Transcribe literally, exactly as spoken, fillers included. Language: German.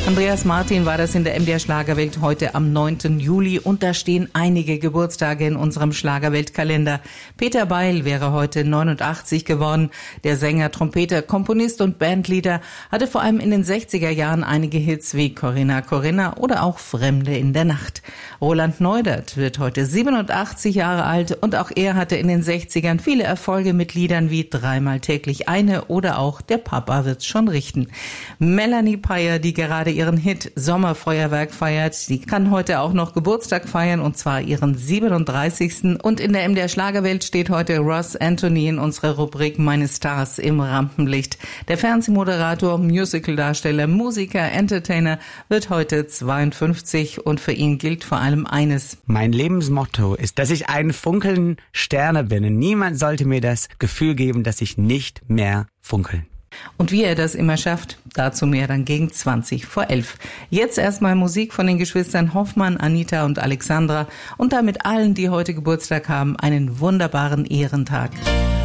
Andreas Martin war das in der M D R Schlagerwelt heute am neunten Juli und da stehen einige Geburtstage in unserem Schlagerweltkalender. Peter Beil wäre heute neunundachtzig geworden. Der Sänger, Trompeter, Komponist und Bandleader hatte vor allem in den sechziger Jahren einige Hits wie Corinna Corinna oder auch Fremde in der Nacht. Roland Neudert wird heute siebenundachtzig Jahre alt und auch er hatte in den sechzigern viele Erfolge mit Liedern wie Dreimal täglich eine oder auch Der Papa wird's schon richten. Melanie Peyer, die gerade ihren Hit Sommerfeuerwerk feiert. Die kann heute auch noch Geburtstag feiern und zwar ihren siebenunddreißigsten Und in der M D R Schlagerwelt steht heute Ross Anthony in unserer Rubrik Meine Stars im Rampenlicht. Der Fernsehmoderator, Musicaldarsteller, Musiker, Entertainer wird heute zweiundfünfzig und für ihn gilt vor allem eines. Mein Lebensmotto ist, dass ich ein funkeln Sterne bin und niemand sollte mir das Gefühl geben, dass ich nicht mehr funkeln. Und wie er das immer schafft, dazu mehr dann gegen zwanzig vor elf. Jetzt erstmal Musik von den Geschwistern Hoffmann, Anita und Alexandra und damit allen, die heute Geburtstag haben, einen wunderbaren Ehrentag.